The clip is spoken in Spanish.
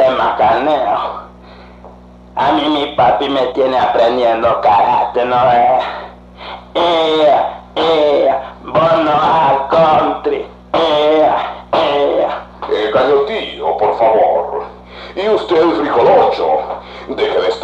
macaneo. A mí mi papi me tiene aprendiendo karate, ¿no? Bono a country. Gallo tío, por favor. Y usted, Ricolocho, deje de estar